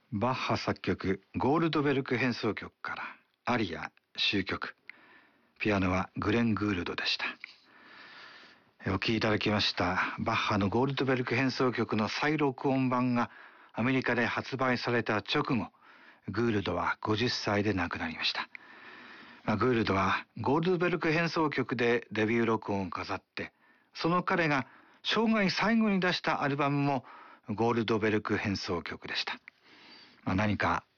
バッハ作曲ゴールドベルク変奏曲からアリア終曲。ピアノはグレン・グールドでした。お聴きいただきましたバッハのゴールドベルク変奏曲の再録音版がアメリカで発売された直後、グールドは50歳で亡くなりました。グールドはゴールドベルク変奏曲でデビュー録音を飾って、その彼が生涯最後に出したアルバムもゴールドベルク変奏曲でした。何か